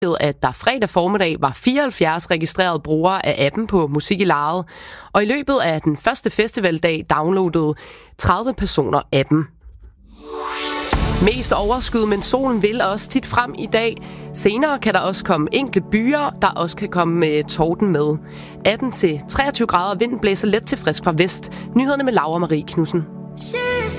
at der fredag formiddag var 74 registrerede brugere af appen på Musik i Lejet, og i løbet af den første festivaldag downloadede 30 personer appen. Mest overskyet, men solen vil også tit frem i dag. Senere kan der også komme enkelte byer, der også kan komme med torden med. 18-23 grader, vinden blæser let til frisk fra vest. Nyhederne med Laura Marie Knudsen.